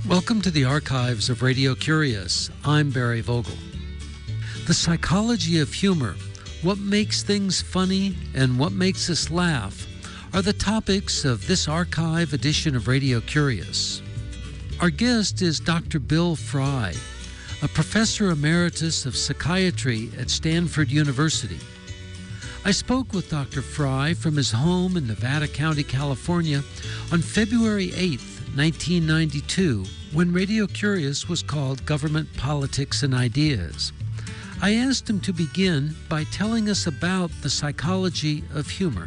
Welcome to the archives of Radio Curious. I'm Barry Vogel. The psychology of humor, what makes things funny and what makes us laugh, are the topics of this archive edition of Radio Curious. Our guest is Dr. Bill Fry, a professor emeritus of psychiatry at Stanford University. I spoke with Dr. Fry from his home in Nevada County, California on February 8th, 1992, when Radio Curious was called Government, Politics, and Ideas. I asked him to begin by telling us about the psychology of humor.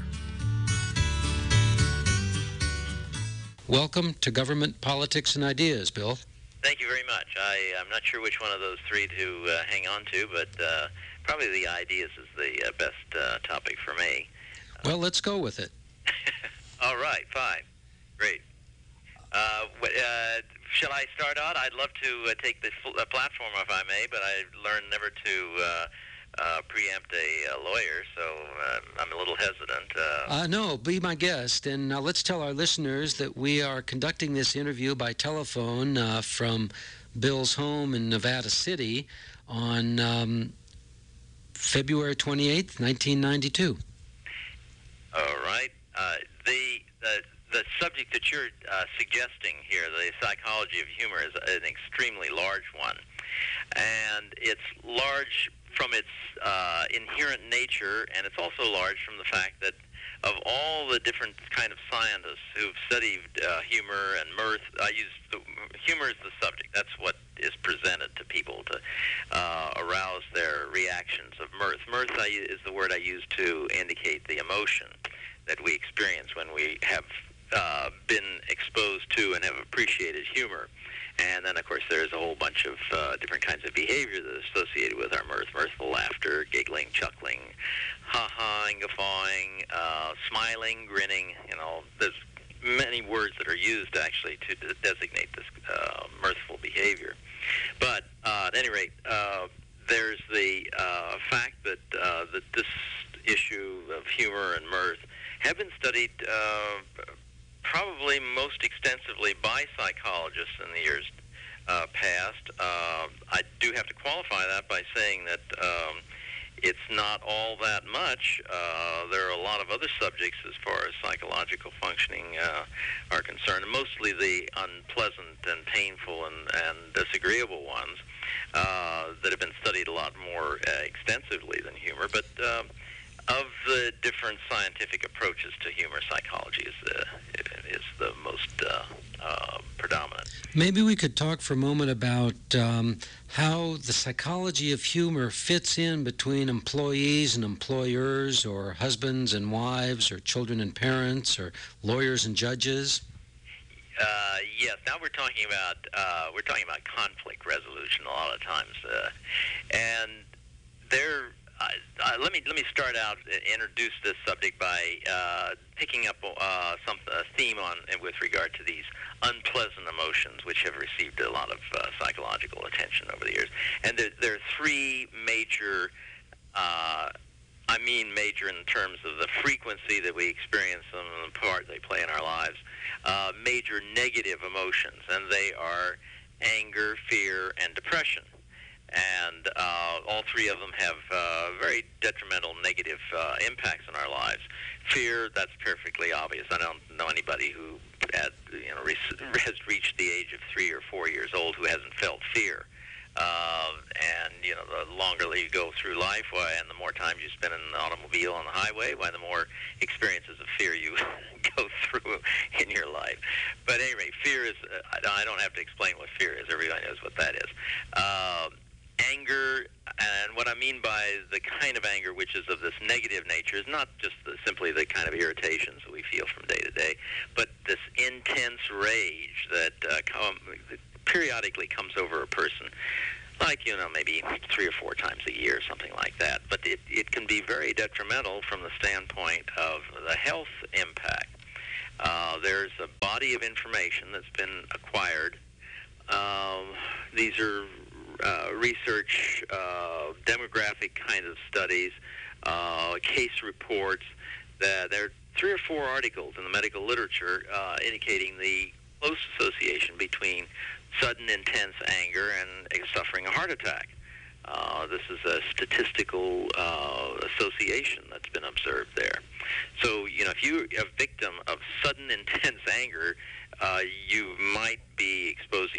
Welcome to Government, Politics, and Ideas, Bill. Thank you very much. I'm not sure which one of those three to hang on to, but probably the ideas is the best topic for me. Well, let's go with it. All right, fine. Great. Shall I start out? I'd love to take the platform if I may, but I learned never to preempt a lawyer, so I'm a little hesitant. No, be my guest, and let's tell our listeners that we are conducting this interview by telephone from Bill's home in Nevada City on February 28th, 1992. All right. The subject that you're suggesting here, the psychology of humor, is an extremely large one. And it's large from its inherent nature, and it's also large from the fact that of all the different kind of scientists who've studied humor and mirth, humor is the subject. That's what is presented to people to arouse their reactions of mirth. Mirth is the word I use to indicate the emotion that we experience when we have been exposed to and have appreciated humor. And then, of course, there's a whole bunch of different kinds of behavior that is associated with our mirth. Mirthful laughter, giggling, chuckling, ha-haing, guffawing, smiling, grinning. You know, there's many words that are used actually to designate this mirthful behavior. But at any rate, there's the fact that this issue of humor and mirth have been studied probably most extensively by psychologists in the years past. I do have to qualify that by saying that it's not all that much. There are a lot of other subjects as far as psychological functioning are concerned, and mostly the unpleasant and painful and disagreeable ones that have been studied a lot more extensively than humor. But of the different scientific approaches to humor, psychology is the most predominant. Maybe we could talk for a moment about how the psychology of humor fits in between employees and employers, or husbands and wives, or children and parents, or lawyers and judges. Yes. Now we're talking about conflict resolution a lot of times, and there. Let me start out, introduce this subject by picking up a theme with regard to these unpleasant emotions, which have received a lot of psychological attention over the years. And there are three major, major in terms of the frequency that we experience them and the part they play in our lives, major negative emotions, and they are anger, fear, and depression. And all three of them have very detrimental negative impacts on our lives. Fear, that's perfectly obvious. I don't know anybody who has reached the age of 3 or 4 years old who hasn't felt fear. And, the longer you go through life, and the more times you spend in an automobile on the highway, the more experiences of fear you go through in your life. But anyway, fear is, I don't have to explain what fear is. Everybody knows what that is. Anger, and what I mean by the kind of anger which is of this negative nature is not just simply the kind of irritations that we feel from day to day, but this intense rage that periodically comes over a person, like, maybe 3 or 4 times a year, something like that. But it can be very detrimental from the standpoint of the health impact. There's a body of information that's been acquired. These are research, demographic kind of studies, case reports. There are 3 or 4 articles in the medical literature indicating the close association between sudden intense anger and suffering a heart attack. This is a statistical association that's been observed there. So, if you're a victim of sudden intense anger, you might be exposing